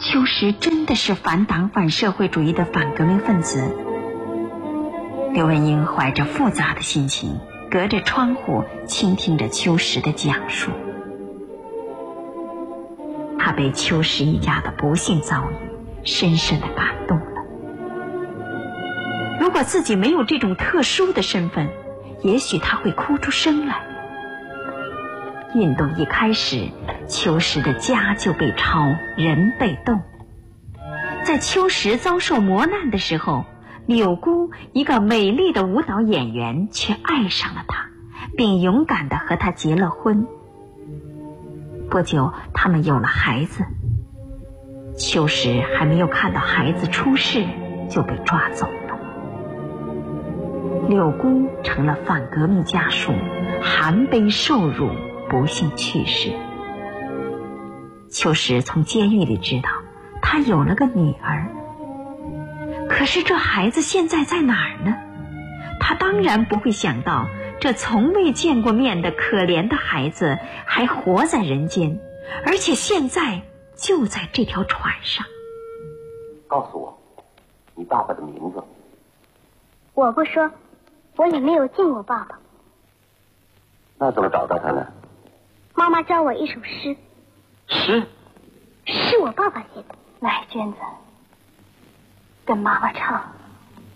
秋实真的是反党反社会主义的反革命分子。刘文英怀着复杂的心情，隔着窗户倾听着秋实的讲述。他被秋实一家的不幸遭遇深深地感动了。如果自己没有这种特殊的身份，也许他会哭出声来。运动一开始，秋实的家就被抄，人被动。在秋实遭受磨难的时候，柳姑一个美丽的舞蹈演员却爱上了他，并勇敢地和他结了婚。不久他们有了孩子，秋实还没有看到孩子出世就被抓走了。柳姑成了反革命家属，含悲受辱，不幸去世。秋实从监狱里知道他有了个女儿，可是这孩子现在在哪儿呢？他当然不会想到，这从未见过面的可怜的孩子还活在人间，而且现在就在这条船上。 告诉我你爸爸的名字。 我不说，我也没有见过爸爸。 那怎么找到他呢？ 妈妈教我一首诗。 诗？ 是我爸爸写的。来，娟子，跟妈妈唱。